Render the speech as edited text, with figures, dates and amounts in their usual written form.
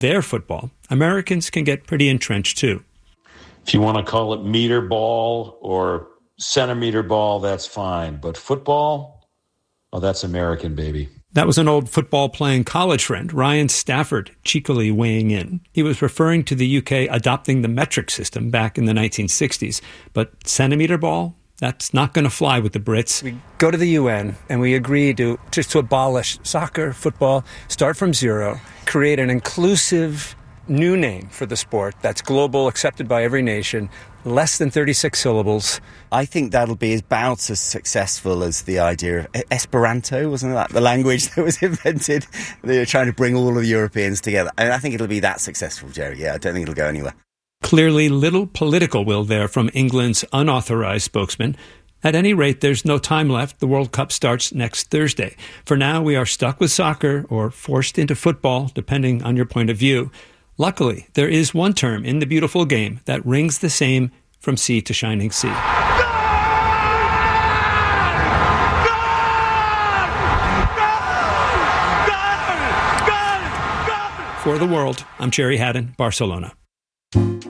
their football, Americans can get pretty entrenched too. If you want to call it meter ball or centimeter ball, that's fine. But football, oh, that's American, baby. That was an old football-playing college friend, Ryan Stafford, cheekily weighing in. He was referring to the UK adopting the metric system back in the 1960s. But centimeter ball? That's not going to fly with the Brits. We go to the UN and we agree to abolish soccer, football, start from zero, create an inclusive new name for the sport that's global, accepted by every nation, less than 36 syllables. I think that'll be about as successful as the idea of Esperanto, wasn't that the language that was invented? They were trying to bring all of the Europeans together. I think it'll be that successful, Jerry. Yeah, I don't think it'll go anywhere. Clearly little political will there from England's unauthorized spokesman. At any rate, there's no time left. The World Cup starts next Thursday. For now, we are stuck with soccer or forced into football, depending on your point of view. Luckily, there is one term in the beautiful game that rings the same from sea to shining sea. For the World, I'm Jerry Haddon, Barcelona.